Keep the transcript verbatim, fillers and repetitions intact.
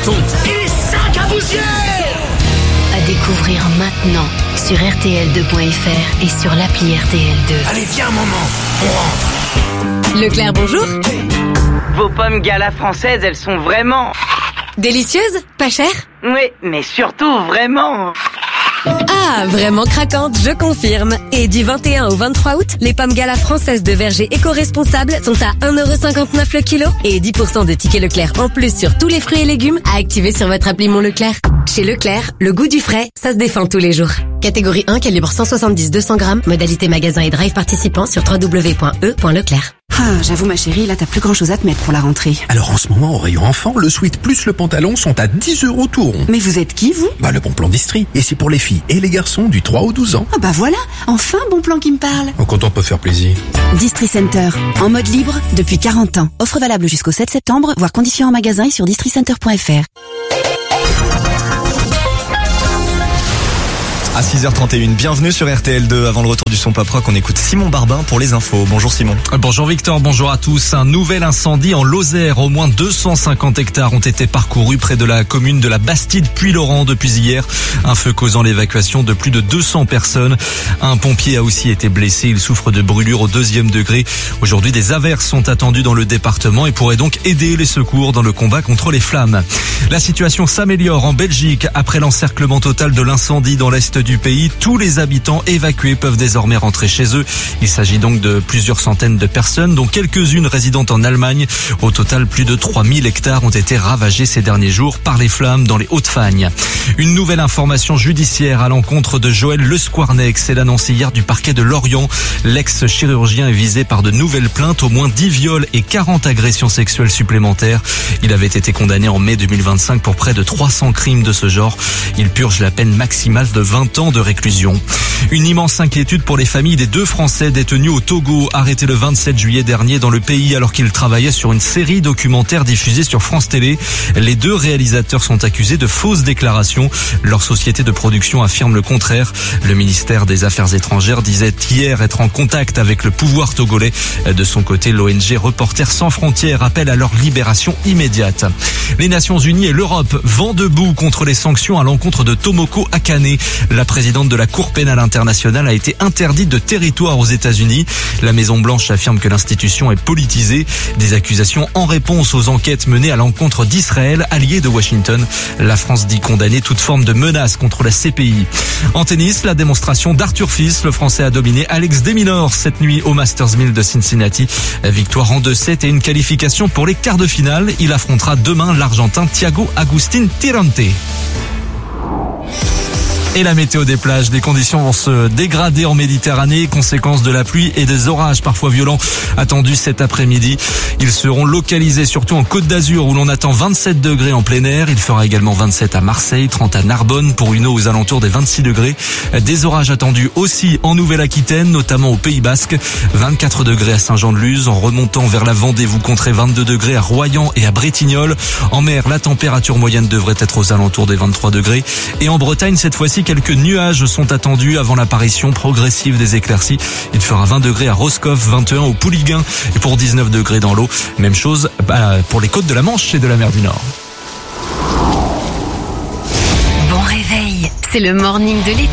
cartons et les sacs à poussière. À découvrir maintenant sur R T L deux point F R et sur l'appli R T L deux. Allez, viens maman, on rentre. Leclerc, bonjour. Vos pommes Gala françaises, elles sont vraiment... Délicieuses? Pas chères? Oui, mais surtout vraiment... Ah, vraiment craquante, je confirme. Et du vingt et un au vingt-trois août, les pommes Gala françaises de verger éco-responsables sont à un euro cinquante-neuf le kilo et dix pour cent de tickets Leclerc en plus sur tous les fruits et légumes à activer sur votre appli Mon Leclerc. Chez Leclerc, le goût du frais, ça se défend tous les jours. Catégorie un, calibre cent soixante-dix à deux cents grammes, modalité magasin et drive participant sur w w w point e point leclerc. Ah, j'avoue ma chérie, là t'as plus grand chose à te mettre pour la rentrée. Alors en ce moment, au rayon enfant, le sweat plus le pantalon sont à dix euros tout rond. Mais vous êtes qui, vous? Bah le bon plan d'Istrie. Et c'est pour les filles et les garçons du trois au douze ans. Ah bah voilà, enfin bon plan qui me parle. Oh, quand on peut faire plaisir. Distri Center, en mode libre depuis quarante ans. Offre valable jusqu'au sept septembre, voire conditions en magasin et sur distri center point f r. À six heures trente et une, bienvenue sur R T L deux. Avant le retour du son pop rock, on écoute Simon Barbin pour les infos. Bonjour Simon. Bonjour Victor, bonjour à tous. Un nouvel incendie en Lozère. Au moins deux cent cinquante hectares ont été parcourus près de la commune de la Bastide-Puylaurens depuis hier. Un feu causant l'évacuation de plus de deux cents personnes. Un pompier a aussi été blessé. Il souffre de brûlures au deuxième degré. Aujourd'hui, des averses sont attendues dans le département et pourraient donc aider les secours dans le combat contre les flammes. La situation s'améliore en Belgique après l'encerclement total de l'incendie dans l'est du pays. Tous les habitants évacués peuvent désormais rentrer chez eux. Il s'agit donc de plusieurs centaines de personnes, dont quelques-unes résidant en Allemagne. Au total, plus de trois mille hectares ont été ravagés ces derniers jours par les flammes dans les Hauts-de-Fagne. Une nouvelle information judiciaire à l'encontre de Joël Le Squarnec. C'est l'annonce hier du parquet de Lorient. L'ex-chirurgien est visé par de nouvelles plaintes, au moins dix viols et quarante agressions sexuelles supplémentaires. Il avait été condamné en mai deux mille vingt-cinq pour près de trois cents crimes de ce genre. Il purge la peine maximale de vingt ans de réclusion. Une immense inquiétude pour les familles des deux Français détenus au Togo, arrêtés le vingt-sept juillet dernier dans le pays alors qu'ils travaillaient sur une série documentaire diffusée sur France Télé. Les deux réalisateurs sont accusés de fausses déclarations. Leur société de production affirme le contraire. Le ministère des Affaires étrangères disait hier être en contact avec le pouvoir togolais. De son côté, l'O N G Reporters sans frontières appelle à leur libération immédiate. Les Nations Unies et l'Europe vont debout contre les sanctions à l'encontre de Tomoko Akane. La présidente de la Cour pénale internationale a été interdite de territoire aux États-Unis. La Maison-Blanche affirme que l'institution est politisée. Des accusations en réponse aux enquêtes menées à l'encontre d'Israël, allié de Washington. La France dit condamner toute forme de menace contre la C P I. En tennis, la démonstration d'Arthur Fils. Le Français a dominé Alex de Minaur cette nuit au Masters mille de Cincinnati. Victoire en deux sept et une qualification pour les quarts de finale. Il affrontera demain l'Argentin Thiago Agustín Tirante. Et la météo des plages, des conditions vont se dégrader en Méditerranée, conséquence de la pluie et des orages parfois violents attendus cet après-midi. Ils seront localisés surtout en Côte d'Azur où l'on attend vingt-sept degrés en plein air. Il fera également vingt-sept à Marseille, trente à Narbonne pour une eau aux alentours des vingt-six degrés. Des orages attendus aussi en Nouvelle-Aquitaine, notamment au Pays Basque. vingt-quatre degrés à Saint-Jean-de-Luz. En remontant vers la Vendée, vous compterez vingt-deux degrés à Royan et à Bretignolles. En mer, la température moyenne devrait être aux alentours des vingt-trois degrés. Et en Bretagne, cette fois-ci, quelques nuages sont attendus avant l'apparition progressive des éclaircies. Il fera vingt degrés à Roscoff, vingt et un au Pouliguen et pour dix-neuf degrés dans l'eau. Même chose bah, pour les côtes de la Manche et de la mer du Nord. Bon réveil, c'est le morning de l'été.